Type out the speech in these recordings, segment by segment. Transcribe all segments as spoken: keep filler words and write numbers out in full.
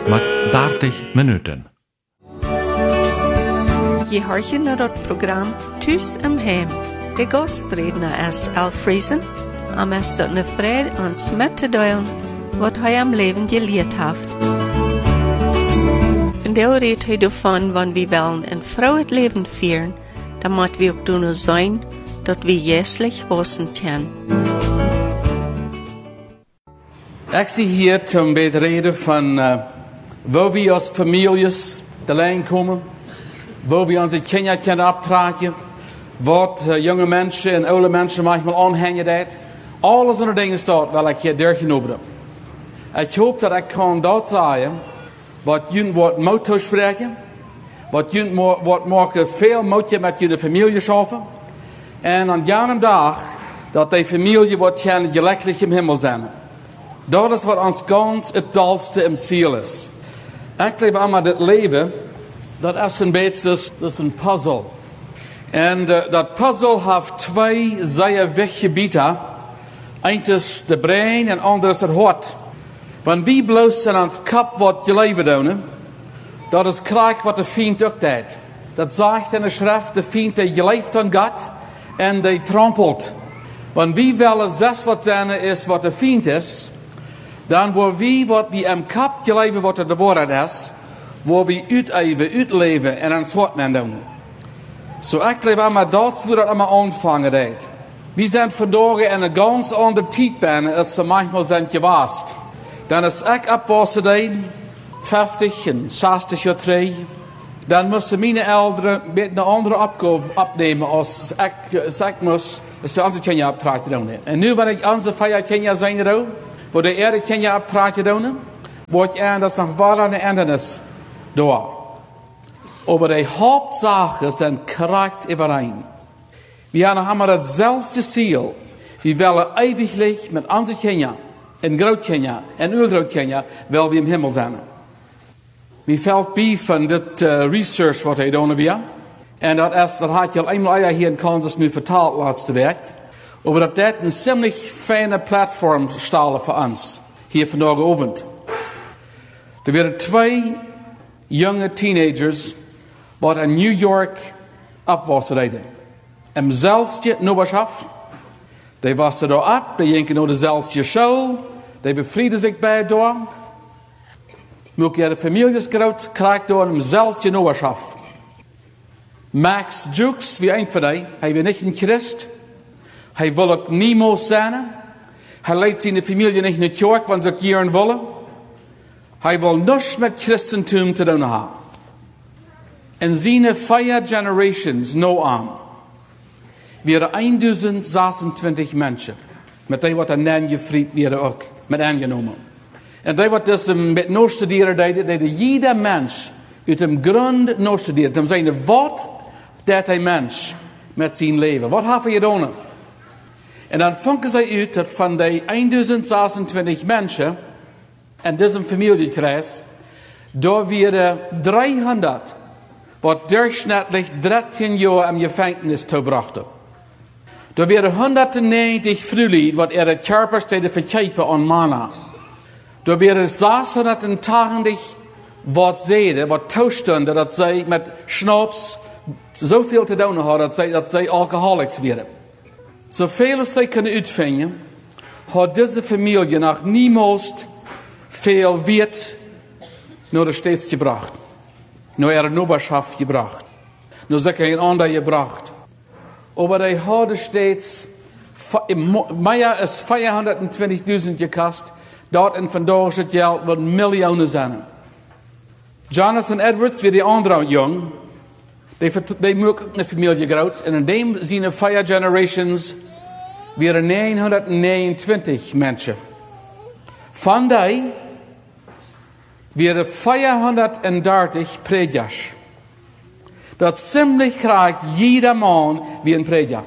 met dertig minuten. Je hoort naar het programma Thuis im Heim. De gastredner is Al Friesen, en is dat een vrede ons met te delen wat hij am leven geleerd heeft. Vandaag redt hij ervan, wanneer we willen een vrouw het leven vieren, dan moet we ook doen zijn dat we jeslich wassen kunnen. Ik zie hier zum bedreden van uh, waar we als families de lijn komen, waar we onze kinderen kunnen optragen, wat uh, jonge mensen en oude mensen manchmal aanhangen dat. Alles in de dingen staat waar ik hier doorgenomen heb. Ik hoop dat ik kan dat zeggen, wat jullie wat moet spreken, wat jullie wat maken veel moet met jullie familie schaffen. En aan jaren dag dat die familie wat gaan gelijkelijk im Himmel zijn. Dat is wat ons ganz het dolste im ziel is. Ik leef allemaal dit leven, dat is een beetje dat is een puzzel. En uh, dat puzzel heeft twee zeer weggebieden. Eén is de brein en ander is het hart. Wanneer wie bloos in ons kop wat je leven doen, dat is krijg wat de vriend ook deed. Dat zegt in de schrift, de vriend die je leeft aan God en die trampelt. Wanneer wie willen zes wat zijn is wat de vriend is, dan waar wie wat wie im kop je leven wat de waarheid is, waar we uiteven, uitleven en ons hart men doen. Zo ik leef allemaal dat, hoe dat allemaal aanvangen deed. We zijn vandaag in een ganz andere tijdbaan als we manchmal zijn geweest. Dan is ik opwassen deed, vijftig en zestig jaar terug. Dan moesten mijn ouderen een andere opgave opnemen als ik, als ik moest, als ze onze kinderen optrachten doen. En nu wanneer ik onze vijf kinderen zijn er ook, waar de eerder kinderen optrachten doen, wordt ik aan dat nog waar aan de einde is door. Aber die Hauptsache zijn korrekt überein. Wir haben hetzelfde Ziel. Wir wollen ewiglich mit unseren Kindern, en Großkindern, en Urgroßkindern, weil wir im Himmel zijn. Mir fällt bei von dit uh, research wat hij doen wir. En dat is, dat had je al eenmaal hier in Kansas nu vertaald laatste week. Aber dat dat een ziemlich fijne platform stellen voor ons. Hier vandaag avond. Er werden twee jonge teenagers wat in New York opwassen reden. Im zelfde Noberschaf. Die wassen daar op, die jinken naar dezelfde show, die bevrieden zich bij door. Moet je de families groot krijgt door im zelfde Noberschaf. Max Jukes, wie een van die, hij wil niet een Christ. Hij wil ook niemals zijn. Hij leidt zijn familie niet naar de kerk, want ze keren willen. Hij wil niets met Christentum te doen hebben. En zijn vier generations no aan. Wäre honderd zesentwintig mensen. Met die wat een naam gevriend werden ook. Met aangenomen. En die wat dus met no studeren deden. Deden jeder mens uit hem grond no studeren. Dan zijn wat dat hij mens met zijn leven. Wat heeft hij gedaan? En dan vangen zij uit dat van die honderd zesentwintig mensen. En deze familiekreis. Daar werden driehonderd. Wat durchschnittlich dertien jaar in gevangenis toebrachten. Er werden honderdnegentig vrouwen wat er de kerpers deden verkijpen aan mannen. Er werden zeshonderdtachtig wat zeiden, wat toestonden dat zij met schnaps zoveel te doen hadden dat zij, dat zij alcoholics werden. Zoveel als zij kunnen uitvinden, had deze familie nog niemals veel wit naar de steeds gebracht. Naar ihre Noberschaft gebracht. Naar zeker een ander gebracht. Aber die hadden steeds, meer is vierhonderdtwintigduizend gekost. Dat en vandaag is het geld wat miljoenen zijn. Jonathan Edwards, wie die andere jong, die, die moet ook een familie groot. En in dem zijn vier generations weer negenhonderdnegenentwintig mensen. Van die weer vierhonderddertig predikers. Dat ziemlich krijgt jeder man wie een prediker.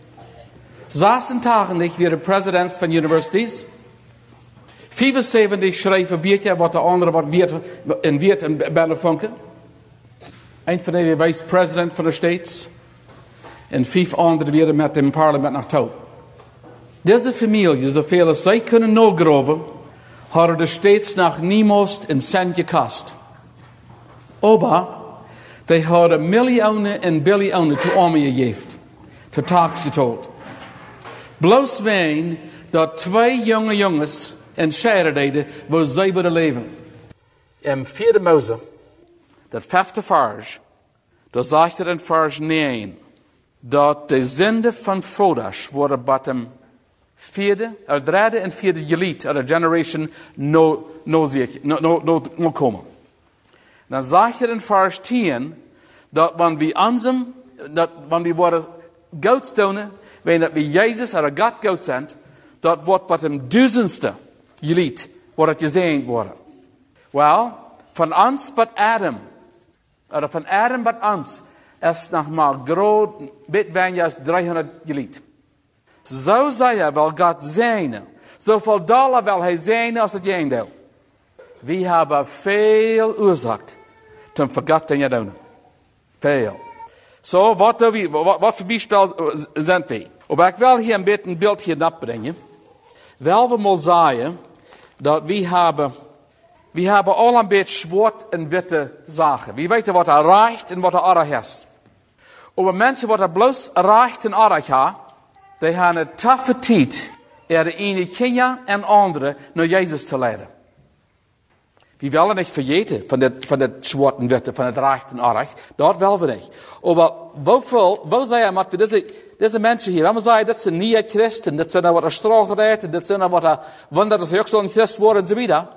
zesentachtig weer presidents van universities. vijfenzeventig schrijven biertje wat de andere wat weert in weert en bellen funken. Een van de vice president van de states. En vijf anderen weer met het parlement naar toe. Deze familie, zoveel als zij kunnen nagroven, hadden er steeds nog niemand een cent gekost. Aber die hadden miljoenen en biljoenen te armen gegeven, te tax getold. Bloos ween dat twee jonge jongens en scheiden deden, waar zij wilden leven. In vierde Mose, dat vijfde vers, daar zegt er in vers negen, dat de zinde van Fodash worden bij hem vierde, er derde en vierde gelied, er generation no, no, no, no, no, no komen. Dan zegt er in vers tien, dat wanneer we aanzien, dat wanneer we worden goudstonen, wanneer dat we Jezus er een God goud zijn, dat wordt bij hem duizendste gelied, wordt het gezegd worden. Wel, van ons bij Adam, of van Adam bij ons, is nog maar groot, beetje weinig als driehonderd gelied. Zo zei hij wel God zijn. Zoveel dollar wil hij zijn als het jendeel. We hebben veel oorzaak te vergeten je doen. Veel. Zo, so, wat, wat, wat voor bijspel zijn we? Maar ik wil hier een beetje een beeld hier opbrengen. Wel, we moeten zeggen dat we hebben, we hebben al een beetje zwart en witte zaken. We weten wat er reicht en wat er aardig is. Maar mensen wat er bloos reicht en aardig hebben, die hebben een toffe tijd er de ene Kenia en andere naar Jezus te leiden. We willen niet vergeten van het, van het zwart en witte, van het recht en aardig. Dat willen we niet. Maar hoeveel, wat zei je, maar deze, deze mensen hier, we zeggen, dat zijn niet christen, dat zijn nou wat er straalgereid, dat zijn nou wat er, wanneer ze ook zo'n christen worden en zo wieder.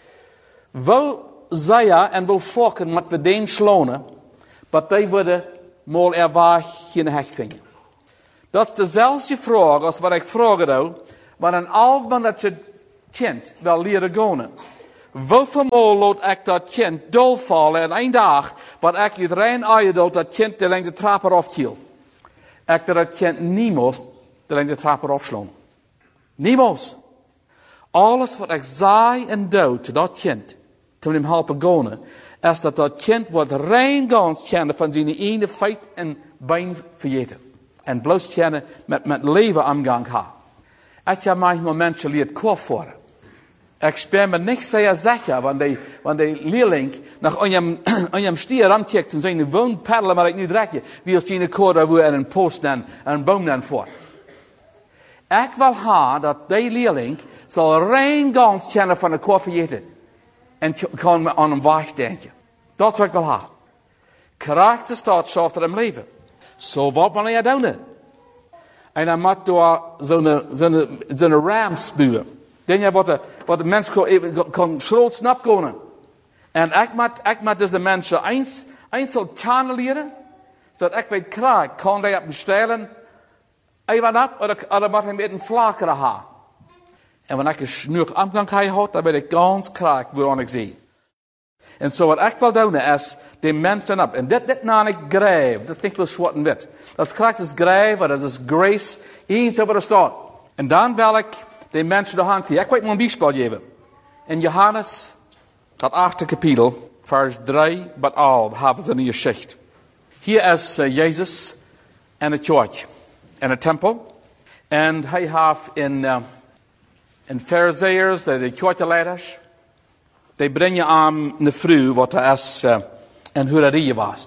Wat zei je en wat volken met we den slonen, dat die worden mal erwaar geen hecht vinden. Dat is dezelfde vraag als wat ik vraag nou, maar een alman dat je kind wil leren gaan. Hoeveel maal laat ik dat kind dolvallen in één dag, wat ik het rein uitdoet dat kind de lengte trap eraf kiel. Ik dat het kind niemals de lengte trap eraf slaan. Niemals. Alles wat ik zei en doe te dat kind, te hem helpen gaan, is dat dat kind wordt rein gans kennen van zijn ene feit en been vergeten. En bloos kennen met, met leven omgang ha. Ik heb manchmal mensen leert kwaad voor. Ik ben me niet zeer zeker, wanneer die leerling naar aan je stier aankijkt en zijn woon paddelen, maar ik nu drekje, wie als zien een koord waar en een post en een boom dan voort. Ik wil ha dat die leerling zal rein gans kennen van de koffie eten en kan aan een weg denken. Dat is wat ik wil ha. Karakter staat zelf in hem leven. Zo wat wil je doen? En dan moet door zo'n zo'n zo'n ram spuwen. Denk je wat de, wat de mens kan, kan schroot snap kunnen. En ik moet, ik moet deze mensen eens, eens al kennen leren, zodat ik weet krijg, kan die op me stellen, even op, of, of moet hij met een vlakere haar. En wanneer ik een snoer aangang had, dan weet ik ganz krijg, waarom ik zie. En zo wat ik wil doen is, die mensen op. En dit, dit naam ik grijf, dat is niet wel zwart en wit. Dat krijgt is grijf, dat is grace, eens over de staat. En dan wil ik de mensen de hand geven. Ik weet maar een bijspel geven. In Johannes, dat achte kapitel, vers drie tot elf, hebben ze een geschicht. Hier is uh, Jezus en de kerk en de tempel. En hij heeft in, uh, in Farizeeërs, de, de kerkleiders, die brengen aan de vrouw wat er is uh, in Hurarie was.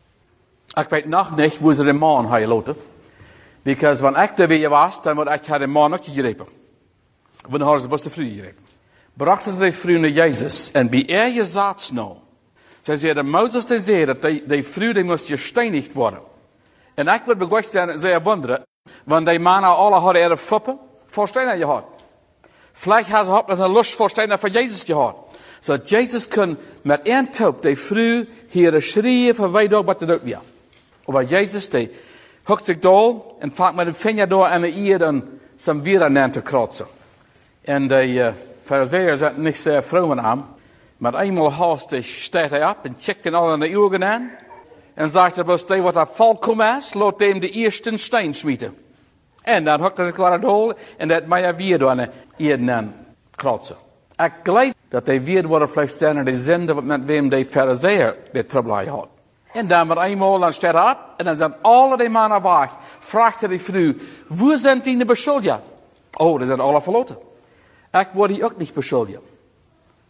Ik weet nog niet hoe ze de man hebben gelaten. Want wanneer ik er weer was, dan word ik de man ook gegrepen. Wanneer hadden ze best de vrouw gegrepen. Brachten ze de vrouw naar Jezus. En bij er je zaad nou. Zij zeiden, Mozes die zei dat die, die vrouw die moest gesteinigd worden. En ik wil begocht zijn, zeer wonderen. Want die mannen alle hadden er foppen voor steinen gehad. Vielleicht hadden ze ook een lust voor steinen van Jezus gehad. Zodat Jezus kon met één toop die vrouw hier schreeuwen van wij door wat te doen weer. Maar Jezus die hoekt zich door en vangt met een vinger door en de eer dan zijn wieren aan te krotsen. En de uh, Farizeeërs hadden niet zeer vromen aan. Maar eenmaal haastig staat hij op en checkt hen al in de ogen aan. En zegt er bloos, die wat er volkomen is, laat hem de eerste steen smieten. En dan hokt hij zich weer door en dat mij weer door de eer aan krotsen. Ik geloof dat die weer worden vlecht zijn in de zin met wem de Farizeeër weer trouble had. En dan maar eenmaal dan staat hij op en dan zijn alle die mannen weg. Vraagt hij de vrouw, waar zijn die beschuldigd? Oh, die zijn alle verloten. Ik word die ook niet beschuldigd.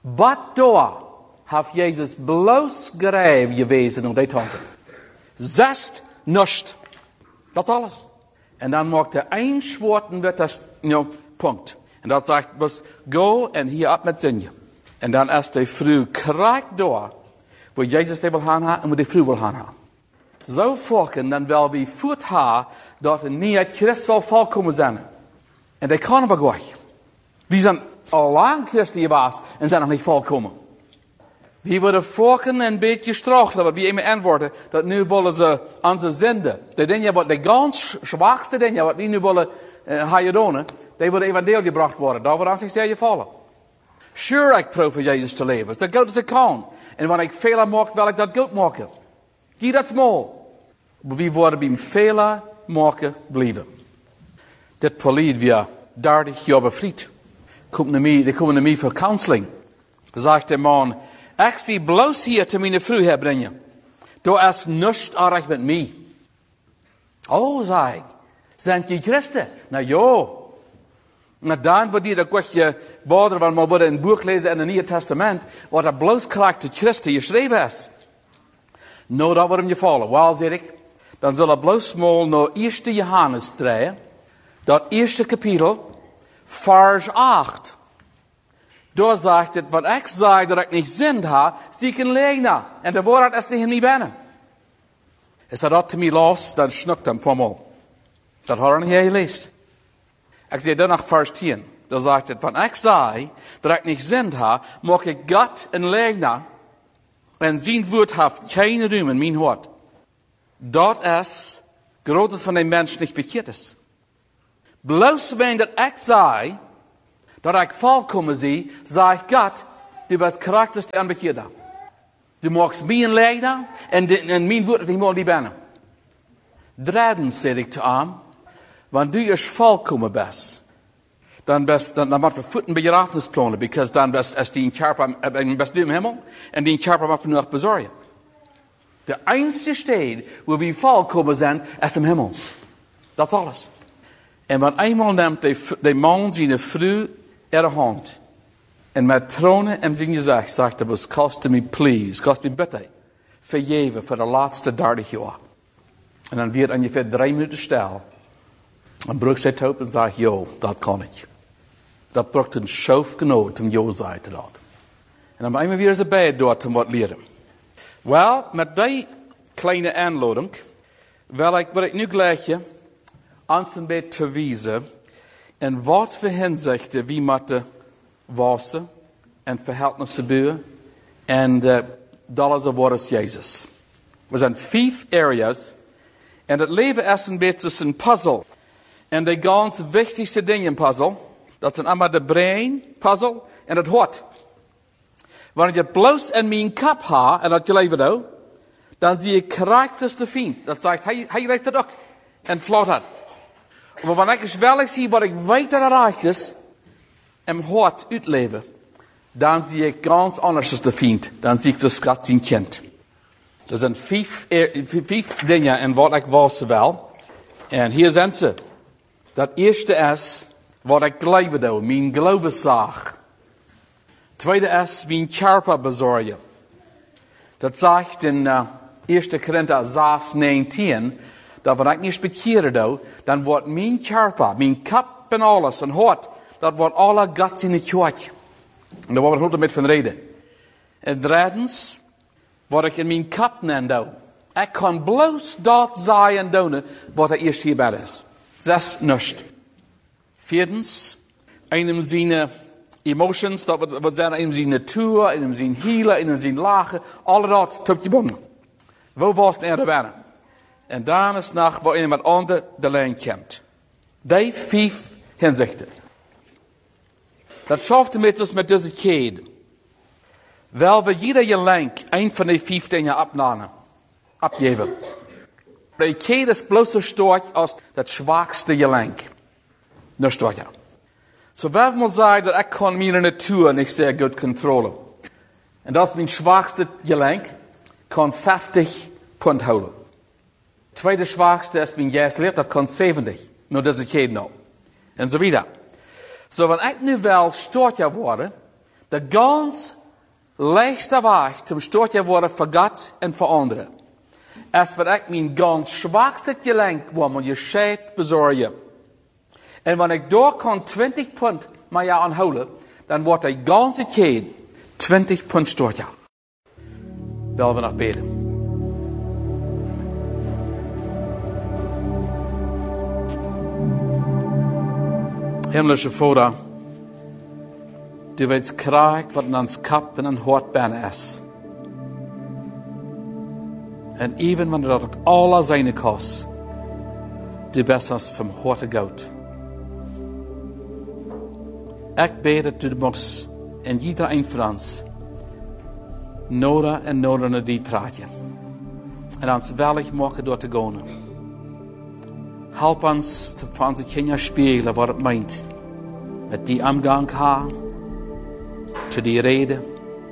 Wat door heeft Jezus bloos gereven gewezen op die tante. Zest nust. Dat alles. En dan maakt hij één woord met dat no, punt. En dat zegt, was go en hier op met zingen. En dan is de vrouw krijgt door, waar Jezus die wil gaan en waar de vrouw wil gaan. Zo volken dan wel wie voet haar, dat er niet uit Christus zal volkomen zijn. En dat kan maar goed. Wie zijn al lang Christen was en zijn nog niet volkomen. Wie worden volken een beetje strachelen, wat wie immer antwoorden, dat nu willen ze onze zenden. De dingen wat de ganz zwakste dingen, wat die nu willen uh, doen, die worden evangelie gebracht worden. Daar wordt aan zich je vallen. Sure, ik proef voor Jezus te leven. Dat goed als ik kan. En wanneer ik veel maak, wil ik dat goed maken. Gie dat smol. Maar wie worden bij veel maken blijven. Dit verlied weer dertig jaar bevriend. Die komen naar mij voor counseling. Dan zegt de man, ik zie bloos hier te mijn vrouw herbrengen. Door is niets aardig met mij. Oh, zei ik. Zijn je christen? Nou ja. Maar dan wordt die dat kwestie boder, want we worden in het boek lezen in het Nieuwe Testament, wat er bloos krijgt de christen geschreven is. Nou, dat wordt hem gevallen. Wel, zeg ik, dan zullen bloos mal naar eerste Johannes draaien, dat eerste kapitel, vers acht. Daar zegt het, wat ik zei dat ik niet zin heb, zie ik een leegna. En de woord is tegen niet binnen. Is dat te mij los, dan snukt hem van mal. Dat had hij niet gelezen. Ik zei dan nog vers tien. Daar zegt het, wat ik zei dat ik niet zin heb, mag ik God een leegna. En zijn woord heeft geen ruim in mijn hart. Dat is, groot van de mens niet bekeerd is. Bloos wijn dat ik zei, dat ik volkomen zie, zei God, du bent karakters en bekeerd. Du magst mij een leegna, en, de, en mijn woord is niet meer die binnen. Dredens, zei ik te hem, wanneer du is volkomen best, dan best, dan, dan moet we voeten bij je afnisplannen, because dan best, is die kerper, en best du im hemel, en die kerper moet we nog bezorgen. De einzige stad, waar we volkomen zijn, is im hemel. Dat is alles. En wat eenmaal neemt de, de man zijn vrouw in de hand, en met tronen en zijn gezicht, zegt hij, was kost me please, kost me bitte, vergeven voor de laatste dertig jaar. En dan werd ongeveer drie minuten stil. En broek zit op en zegt, jo, dat kan ik. Dat bracht een schoof genoeg om jo zei te dat. En dan eenmaal weer eens bij door om wat leren. Wel, met die kleine aanlouding, wil ik, wil ik nu gleich ons een beetje te wijzen in wat voor hinzichten wie moeten wassen en verhältnissen bouwen en uh, dat is het woord Jezus. Er zijn vijf areas en het leven is een beetje een puzzel. En de ganz wichtigste dingen puzzel, dat zijn allemaal de brein puzzel en het hart. Wanneer je bloos in mijn kop hebt en dat je leven doet, dan zie je karakters te vriend. Dat zegt, hij, hij reikt het ook en vlot het. Maar wanneer ik wel zie wat ik weet dat er reikt is, en hart uitleven, dan zie ik ganz anders als de vriend. Dan zie ik de schat zijn kind. Er zijn vijf, vijf dingen en wat ik was wel. En hier zijn ze. Dat eerste is wat ik geloven doe, mijn geloofszaak. Tweede is mijn kerper bezorgen. Dat zegt in uh, eerste Korinther zes negentien, dat wat ik niet bekeren doe, dan wordt mijn kerper, mijn kop en alles, en hart, dat wordt alle Gods in het kwijt. En daar wordt we met van reden. En derdens, wat ik in mijn kop nen doe. Ik kan bloos dat zijn en doen, wat er eerst hierbij is. Zes nust. Vierdens, einem zijn emotions, dat wat zijn einem zijn natuur, einem zijn hielen, einem zijn lagen, alle dat tot je bonden. Wo was het er bijna? En dan is nog waar iemand onder de lijn komt. Die vijf hinzichten. Dat schafft met ons met deze kede. Wel we jeder je lenk een van die vijf dingen opnemen, opgeven. De kede is bloos zo sterk als dat zwakste je lenk. Nou sterker. Zo wel moet zeggen dat ik kan mijn natuur niet zeer goed controleren. En dat is mijn zwakste je lenk, kan vijftig punt houden. Tweede zwakste is mijn geestelijk, dat kan zeventig. Nou, dat is de kede nou. En zo wieder. Zo, wanneer ik nu wel sterker word, De ganz leichte weg zum Stort te worden voor God en voor anderen. Als wat ik mijn ganz zwakste gelenk word, moet je scheid bezorgen. En wanneer ik door kan twintig punt maar jou aanhouden, dan wordt de ganze tijd twintig punt stort jou. Willen we nog beden. Himmlische Vader, du weet kraak wat in ons kap en in hart binnen is. En even wanneer dat ook alle zijn kost, du bent ons van harte goud. Ik bid dat du moest in iedereen van ons nodig en nodig naar die traatje. En ons wellig maken door te gaan. Help ons van onze kinderen spiegelen wat het meint. Met die omgang gaan. Te die reden.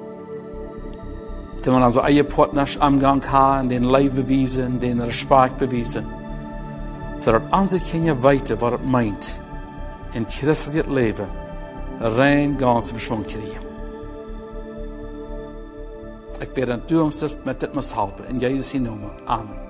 Te met onze eigen partners omgang gaan. Den lief bewijzen. Den respect bewijzen. Zodat onze kinderen weten wat het meint. In christelijk leven. Rein ganse beschwung krijgen. Ik bid dat u ons met dit moet helpen. In Jezus' naam. Amen.